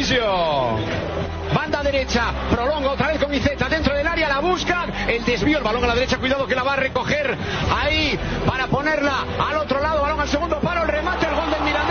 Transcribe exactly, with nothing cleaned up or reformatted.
Asensio. Banda derecha, prolonga otra vez con Iceta dentro del área, la buscan, el desvío, el balón a la derecha, cuidado que la va a recoger ahí para ponerla al otro lado, balón al segundo palo, el remate, el gol del Mirandés.